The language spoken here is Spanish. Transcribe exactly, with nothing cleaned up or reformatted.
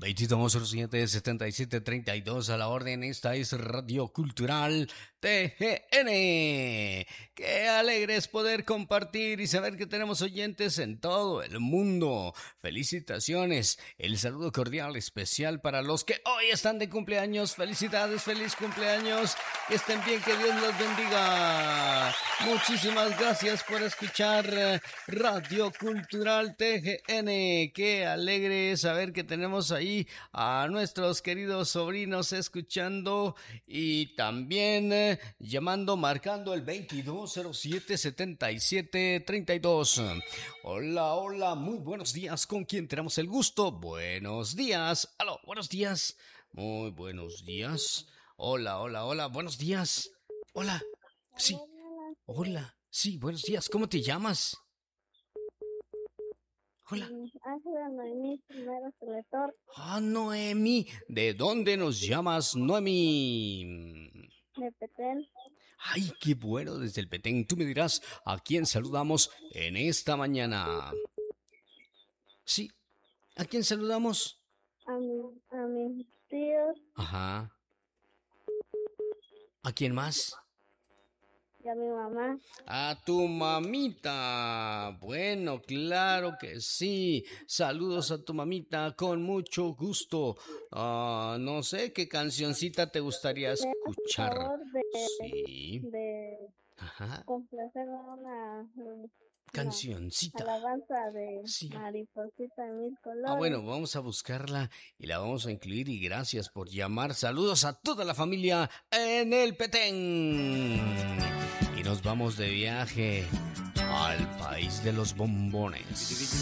veintidós cero siete setenta y siete treinta y dos a la orden. Esta es Radio Cultural T G N. Qué alegre es poder compartir y saber que tenemos oyentes en todo el mundo. Felicitaciones. El saludo cordial especial para los que hoy están de cumpleaños. Felicidades, feliz cumpleaños. Que estén bien, que Dios los bendiga. Muchísimas gracias por escuchar Radio Cultural T G N. Qué alegre es saber que tenemos ahí a nuestros queridos sobrinos escuchando y también eh, llamando, marcando el veintidós cero siete setenta y siete treinta y dos. Hola, hola, muy buenos días. ¿Con quién tenemos el gusto? Buenos días. Aló, buenos días. Muy buenos días. Hola, hola, hola, buenos días. Hola. Sí. Hola. Sí, buenos días. ¿Cómo te llamas? Hola. Ángela Noemí Primero Selector. Ah, Noemi. ¿De dónde nos llamas, Noemi? De Petén. Ay, qué bueno, desde el Petén. Tú me dirás a quién saludamos en esta mañana. Sí, ¿a quién saludamos? A, mi, a mis tíos. Ajá. ¿A quién más? Y a mi mamá. A tu mamita. Bueno, claro que sí. Saludos a tu mamita con mucho gusto. Uh, no sé qué cancioncita te gustaría escuchar. Por favor de, sí. De Ajá. complacer una, cancioncita. Una alabanza de sí. Mariposita de Mil Colores. Ah, bueno, vamos a buscarla y la vamos a incluir y gracias por llamar. Saludos a toda la familia en el Petén. Y nos vamos de viaje al país de los bombones.